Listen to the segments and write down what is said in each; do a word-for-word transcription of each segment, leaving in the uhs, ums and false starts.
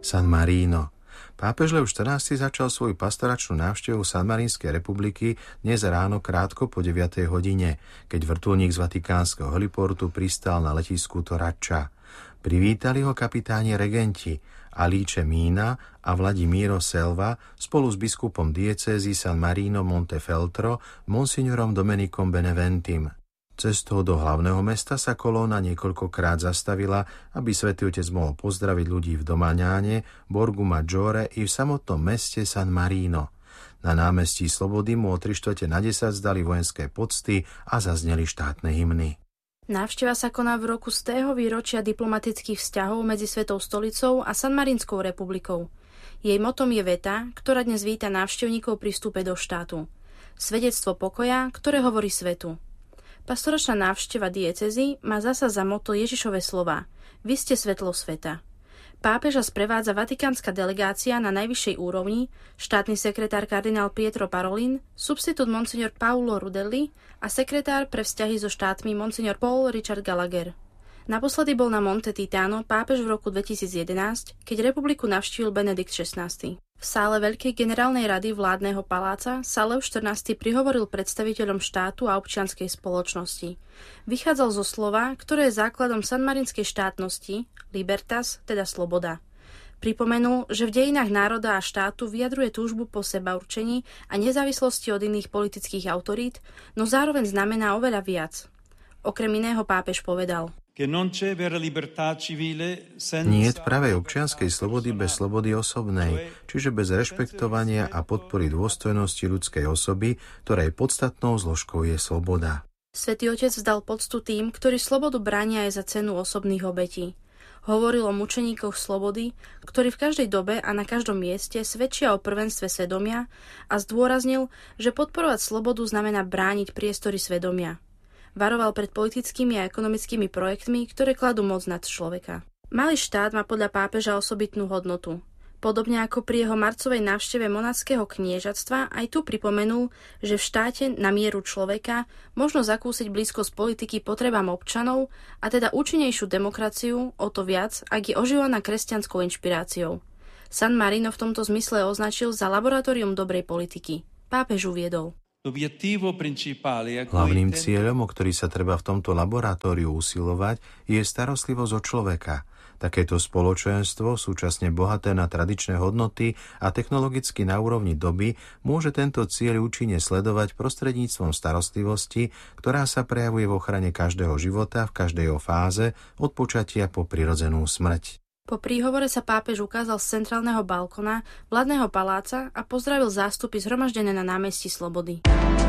San Marino. Pápež Lev štrnásty začal svoju pastoračnú návštevu Sanmarínskej republiky dnes ráno krátko po deviatej hodine, keď vrtuľník z vatikánskeho heliportu pristál na letisku Toraccia. Privítali ho kapitáni regenti Alice Mina a Vladimiro Selva spolu s biskupom diecézy San Marino Montefeltro, monsignorom Domenikom Beneventim. Cestou do hlavného mesta sa kolóna niekoľkokrát zastavila, aby Svätý Otec mohol pozdraviť ľudí v Domaňáne, Borgu Maggiore i v samotnom meste San Marino. Na námestí Slobody mu o tri štvrte na desať zdali vojenské pocty a zazneli štátne hymny. Návšteva sa koná v roku stého výročia diplomatických vzťahov medzi Svetou stolicou a Sanmarínskou republikou. Jej motom je veta, ktorá dnes víta návštevníkov pri vstupe do štátu. Svedectvo pokoja, ktoré hovorí svetu. Pastoračná návšteva diecézy má zasa za moto Ježišove slová: Vy ste svetlo sveta. Pápeža sprevádza vatikánska delegácia na najvyššej úrovni, štátny sekretár kardinál Pietro Parolin, substitút monsignor Paolo Rudelli a sekretár pre vzťahy so štátmi monsignor Paul Richard Gallagher. Naposledy bol na Monte Titano pápež v roku dvetisícjedenásť, keď republiku navštívil Benedikt šestnásty. V sále Veľkej generálnej rady vládneho paláca sa Lev štrnásty prihovoril predstaviteľom štátu a občianskej spoločnosti. Vychádzal zo slova, ktoré je základom sanmarínskej štátnosti, libertas, teda sloboda. Pripomenul, že v dejinách národa a štátu vyjadruje túžbu po sebaurčení a nezávislosti od iných politických autorít, no zároveň znamená oveľa viac. Okrem iného pápež povedal: Niet pravej občianskej slobody bez slobody osobnej, čiže bez rešpektovania a podpory dôstojnosti ľudskej osoby, ktorej podstatnou zložkou je sloboda. Svätý Otec vzdal poctu tým, ktorí slobodu bránia aj za cenu osobných obetí. Hovoril o mučeníkoch slobody, ktorí v každej dobe a na každom mieste svedčia o prvenstve svedomia, a zdôraznil, že podporovať slobodu znamená brániť priestory svedomia. Varoval pred politickými a ekonomickými projektmi, ktoré kladú moc nad človeka. Malý štát má podľa pápeža osobitnú hodnotu. Podobne ako pri jeho marcovej návšteve monackého kniežatstva, aj tu pripomenul, že v štáte na mieru človeka možno zakúsiť blízkosť politiky potrebám občanov, a teda účinnejšiu demokraciu, o to viac, ak je ožívaná kresťanskou inšpiráciou. San Marino v tomto zmysle označil za laboratórium dobrej politiky. Pápež uviedol: Hlavným cieľom, o ktorý sa treba v tomto laboratóriu usilovať, je starostlivosť o človeka. Takéto spoločenstvo, súčasne bohaté na tradičné hodnoty a technologicky na úrovni doby, môže tento cieľ účinne sledovať prostredníctvom starostlivosti, ktorá sa prejavuje v ochrane každého života v každej jeho fáze, od počatia po prirodzenú smrť. Po príhovore sa pápež ukázal z centrálneho balkona vládneho paláca a pozdravil zástupy zhromaždené na námestí Slobody.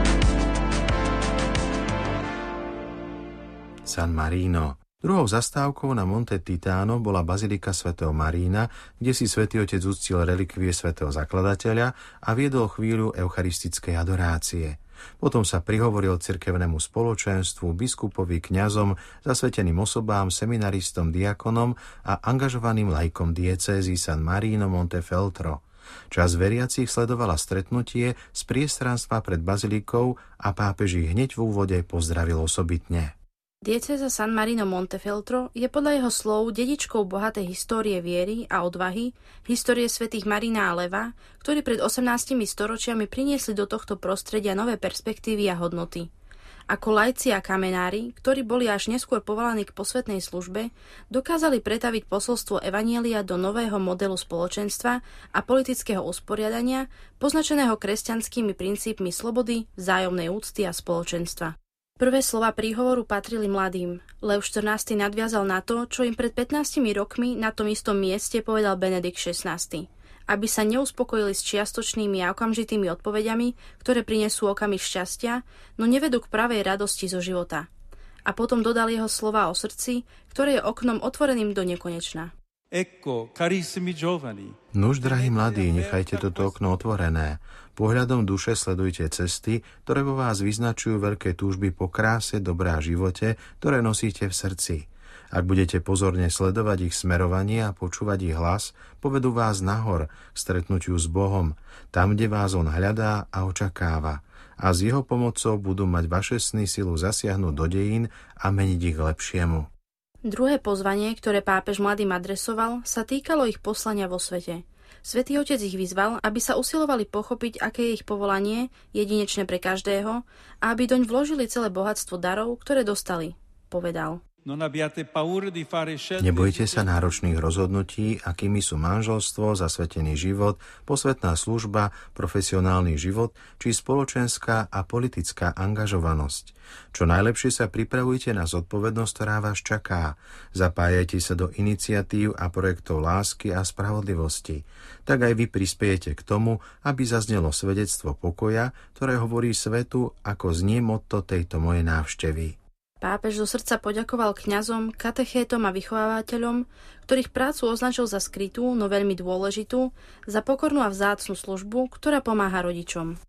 San Marino. Druhou zastávkou na Monte Titano bola bazilika svätého Marína, kde si Svätý Otec uctil relikvie svätého zakladateľa a viedol chvíľu eucharistickej adorácie. Potom sa prihovoril cirkevnému spoločenstvu, biskupovi, kňazom, zasveteným osobám, seminaristom, diakonom a angažovaným laikom diecézy San Marino Montefeltro. Časť veriacich sledovala stretnutie z priestranstva pred bazilikou a pápež ich hneď v úvode pozdravil osobitne. Diecéza San Marino Montefeltro je podľa jeho slov dedičkou bohatej histórie viery a odvahy, histórie svätých Marina a Leva, ktorí pred osemnástimi storočiami priniesli do tohto prostredia nové perspektívy a hodnoty. Ako laici a kamenári, ktorí boli až neskôr povolaní k posvätnej službe, dokázali pretaviť posolstvo evanjelia do nového modelu spoločenstva a politického usporiadania, poznačeného kresťanskými princípmi slobody, vzájomnej úcty a spoločenstva. Prvé slova príhovoru patrili mladým. Lev štrnásty nadviazal na to, čo im pred pätnástimi rokmi na tom istom mieste povedal Benedikt šestnásty. Aby sa neuspokojili s čiastočnými a okamžitými odpovediami, ktoré prinesú okamih šťastia, no nevedú k pravej radosti zo života. A potom dodal jeho slova o srdci, ktoré je oknom otvoreným do nekonečna. Nuž, drahí mladí, nechajte toto okno otvorené. Pohľadom duše sledujte cesty, ktoré vo vás vyznačujú veľké túžby po kráse, dobrá živote, ktoré nosíte v srdci. Ak budete pozorne sledovať ich smerovanie a počúvať ich hlas, povedú vás nahor k stretnutiu s Bohom, tam, kde vás on hľadá a očakáva. A s jeho pomocou budú mať vaše sny silu zasiahnuť do dejín a meniť ich k lepšiemu. Druhé pozvanie, ktoré pápež mladým adresoval, sa týkalo ich poslania vo svete. Svätý Otec ich vyzval, aby sa usilovali pochopiť, aké je ich povolanie, jedinečné pre každého, a aby doň vložili celé bohatstvo darov, ktoré dostali, povedal. Nebojte sa náročných rozhodnutí, akými sú manželstvo, zasvetený život, posvetná služba, profesionálny život či spoločenská a politická angažovanosť. Čo najlepšie sa pripravujte na zodpovednosť, ktorá vás čaká. Zapájajte sa do iniciatív a projektov lásky a spravodlivosti. Tak aj vy prispiejete k tomu, aby zaznelo svedectvo pokoja, ktoré hovorí svetu, ako znie motto tejto mojej návštevy. Pápež zo srdca poďakoval kňazom, katechétom a vychovávateľom, ktorých prácu označil za skrytú, no veľmi dôležitú, za pokornú a vzácnu službu, ktorá pomáha rodičom.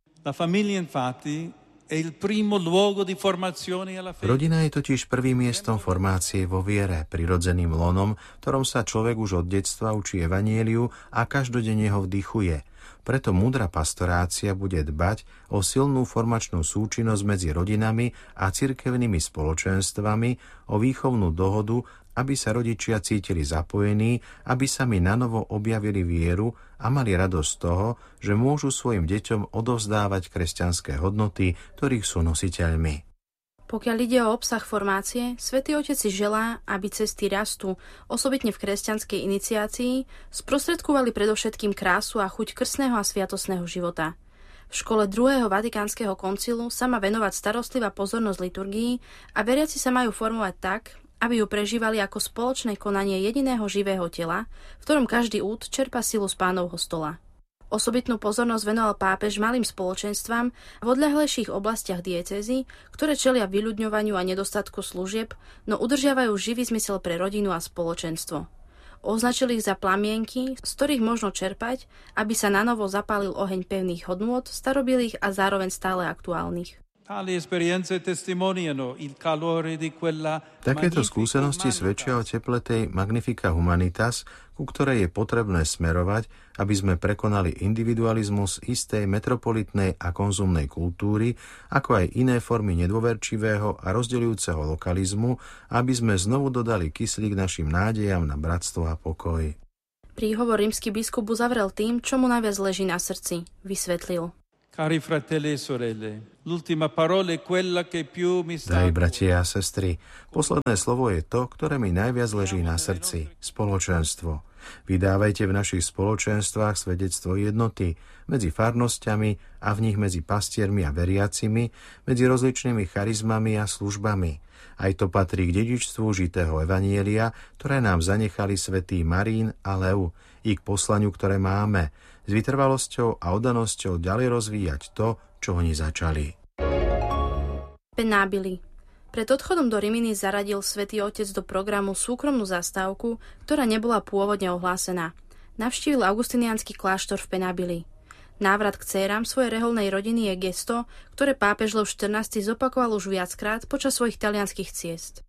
Rodina je totiž prvým miestom formácie vo viere, prirodzeným lonom, v ktorom sa človek už od detstva učí evanjeliu a každodenne ho vdychuje. Preto múdra pastorácia bude dbať o silnú formačnú súčinnosť medzi rodinami a cirkevnými spoločenstvami, o výchovnú dohodu, aby sa rodičia cítili zapojení, aby sami nanovo objavili vieru a mali radosť z toho, že môžu svojim deťom odovzdávať kresťanské hodnoty, ktorých sú nositeľmi. Pokiaľ ide o obsah formácie, Svätý Otec si želá, aby cesty rastu, osobitne v kresťanskej iniciácii, sprostredkovali predovšetkým krásu a chuť krstného a sviatostného života. V škole druhého Vatikánskeho koncilu sa má venovať starostlivá pozornosť liturgii a veriaci sa majú formovať tak, aby ju prežívali ako spoločné konanie jediného živého tela, v ktorom každý úd čerpá silu z Pánovho stola. Osobitnú pozornosť venoval pápež malým spoločenstvám v odľahlejších oblastiach diecézy, ktoré čelia vyľudňovaniu a nedostatku služieb, no udržiavajú živý zmysel pre rodinu a spoločenstvo. Označil ich za plamienky, z ktorých možno čerpať, aby sa nanovo zapálil oheň pevných hodnôt, starobilých a zároveň stále aktuálnych. Takéto skúsenosti svedčia o teple tej Magnifica Humanitas, ku ktorej je potrebné smerovať, aby sme prekonali individualizmus istej metropolitnej a konzumnej kultúry, ako aj iné formy nedôverčivého a rozdeľujúceho lokalizmu, aby sme znovu dodali kyslík našim nádejam na bratstvo a pokoj. Príhovor rímsky biskup uzavrel tým, čo mu najviac leží na srdci, vysvetlil. Cari fratelli e sorelle, l'ultima parola è quella che più mi sta... Drahí bratia a sestry, posledné slovo je to, ktoré mi najviac leží na srdci. Spoločenstvo. Vydávajte v našich spoločenstvách svedectvo jednoty medzi farnosťami a v nich medzi pastiermi a veriacimi, medzi rozličnými charizmami a službami. Aj to patrí k dedičstvu žitého evanjelia, ktoré nám zanechali svätý Marín a Lev, i k poslaniu, ktoré máme, s vytrvalosťou a oddanosťou ďalej rozvíjať to, čo oni začali. Penábili. Pred odchodom do Rimini zaradil Svätý Otec do programu súkromnú zastávku, ktorá nebola pôvodne ohlásená. Navštívil augustiniánsky kláštor v Penábili. Návrat k dcéram svojej reholnej rodiny je gesto, ktoré pápež Lev štrnásty zopakoval už viackrát počas svojich talianskych ciest.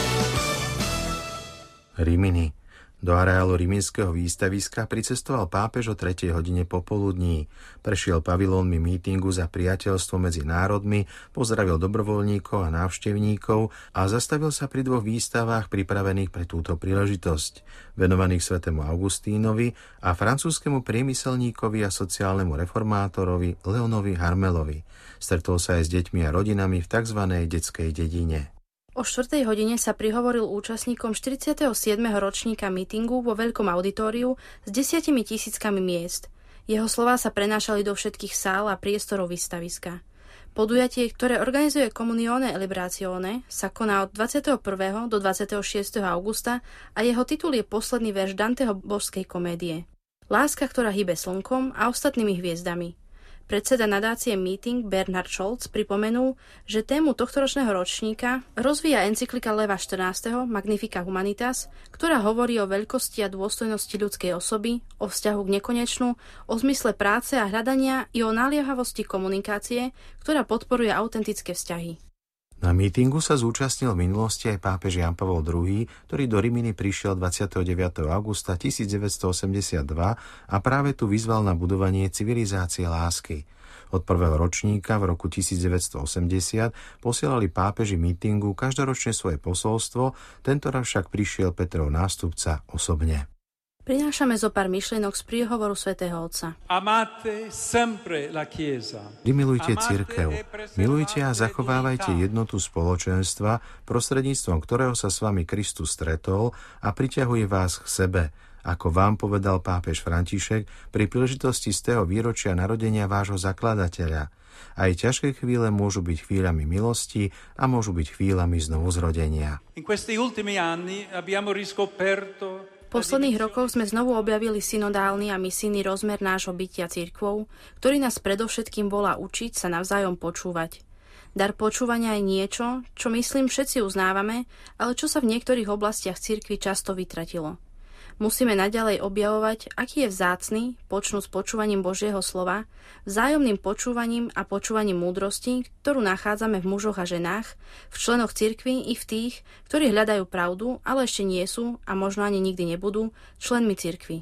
Rimini. Do areálu riminského výstaviska pricestoval pápež o tretej hodine popoludní. Prešiel pavilónmi mítingu za priateľstvo medzi národmi, pozdravil dobrovoľníkov a návštevníkov a zastavil sa pri dvoch výstavách pripravených pre túto príležitosť, venovaných svätému Augustínovi a francúzskemu priemyselníkovi a sociálnemu reformátorovi Leonovi Harmelovi. Stretol sa aj s deťmi a rodinami v tzv. Detskej dedine. O štvrtej hodine sa prihovoril účastníkom štyridsiateho siedmeho ročníka mítingu vo veľkom auditóriu s desiatimi tisíckami miest. Jeho slová sa prenášali do všetkých sál a priestorov výstaviska. Podujatie, ktoré organizuje Comunione e Liberazione, sa koná od dvadsiateho prvého do dvadsiateho šiesteho augusta a jeho titul je posledný verš Danteho božskej komédie. Láska, ktorá hýbe slnkom a ostatnými hviezdami. Predseda nadácie Meeting Bernhard Scholz pripomenul, že tému tohtoročného ročníka rozvíja encyklika Leva štrnásteho Magnifica Humanitas, ktorá hovorí o veľkosti a dôstojnosti ľudskej osoby, o vzťahu k nekonečnú, o zmysle práce a hľadania i o naliehavosti komunikácie, ktorá podporuje autentické vzťahy. Na mítingu sa zúčastnil v minulosti aj pápež Ján Pavol druhý, ktorý do Rimini prišiel dvadsiateho deviateho augusta tisícdeväťstoosemdesiatdva a práve tu vyzval na budovanie civilizácie lásky. Od prvého ročníka v roku tisícdeväťstoosemdesiat posielali pápeži mítingu každoročne svoje posolstvo, tentoraz však prišiel Petrov nástupca osobne. Prinášame zo pár myšlienok z príhovoru svätého Otca. Vy milujte cirkev, milujte a zachovávajte jednotu spoločenstva, prostredníctvom ktorého sa s vami Kristus stretol a priťahuje vás k sebe, ako vám povedal pápež František pri príležitosti z tého výročia narodenia vášho zakladateľa. Aj ťažké chvíle môžu byť chvíľami milosti a môžu byť chvíľami znovuzrodenia. V posledných rokoch sme znovu objavili synodálny a misijný rozmer nášho bytia cirkvou, ktorý nás predovšetkým volá učiť sa navzájom počúvať. Dar počúvania je niečo, čo myslím všetci uznávame, ale čo sa v niektorých oblastiach cirkvi často vytratilo. Musíme naďalej objavovať, aký je vzácny, počnúť s počúvaním Božieho slova, vzájomným počúvaním a počúvaním múdrosti, ktorú nachádzame v mužoch a ženách, v členoch cirkvi i v tých, ktorí hľadajú pravdu, ale ešte nie sú a možno ani nikdy nebudú členmi cirkvi.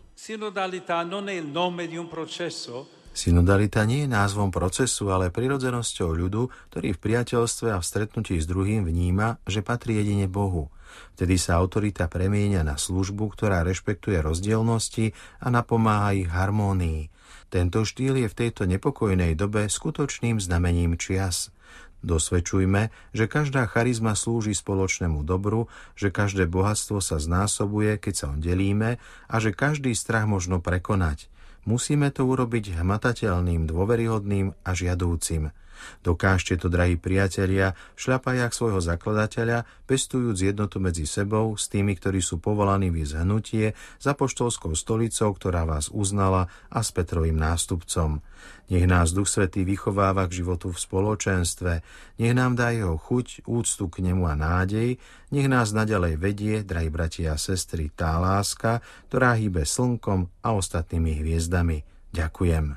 Synodalita nie je názvom procesu, ale prirodzenosťou ľudu, ktorý v priateľstve a v stretnutí s druhým vníma, že patrí jedine Bohu. Vtedy sa autorita premieňa na službu, ktorá rešpektuje rozdielnosti a napomáha ich harmónii. Tento štýl je v tejto nepokojnej dobe skutočným znamením čias. Dosvedčujme, že každá charizma slúži spoločnému dobru, že každé bohatstvo sa znásobuje, keď sa on delíme a že každý strach možno prekonať. Musíme to urobiť hmatateľným, dôveryhodným a žiadúcim. Dokážte to, drahí priatelia, v šľapajách svojho zakladateľa, pestujúc jednotu medzi sebou s tými, ktorí sú povolaní viesť hnutie, za apoštolskou stolicou, ktorá vás uznala, a s Petrovým nástupcom. Nech nás Duch Svätý vychováva k životu v spoločenstve, nech nám dá jeho chuť, úctu k nemu a nádej, nech nás naďalej vedie, drahí bratia a sestry, tá láska, ktorá hýbe slnkom a ostatnými hviezdami. Ďakujem.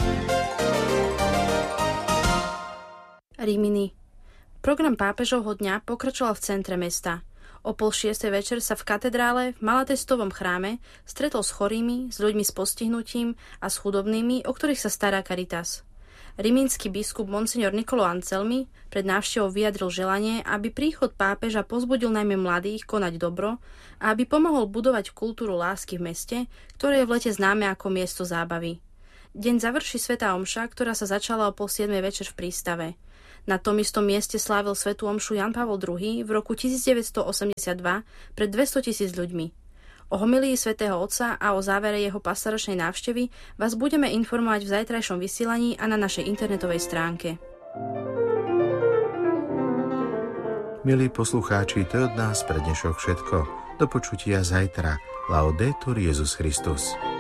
Ríminy. Program pápežovho dňa pokračoval v centre mesta. O pol šiestej večer sa v katedrále v Malatestovom chráme stretol s chorými, s ľuďmi s postihnutím a s chudobnými, o ktorých sa stará Caritas. Rímsky biskup Monsignor Niccolò Anselmi pred návštevou vyjadril želanie, aby príchod pápeža povzbudil najmä mladých konať dobro a aby pomohol budovať kultúru lásky v meste, ktoré je v lete známe ako miesto zábavy. Deň završí svätá omša, ktorá sa začala o pol siedmej večer v prístave. Na tom istom mieste slávil svätú omšu Jan Pavol druhý. v roku devätnásťstoosemdesiatdva pred dvestotisíc ľuďmi. O homílii svätého Otca a o závere jeho pastoračnej návštevy vás budeme informovať v zajtrajšom vysielaní a na našej internetovej stránke. Milí poslucháči, to je od nás pre dnešok všetko. Do počutia zajtra. Laudetur Jesus Christus.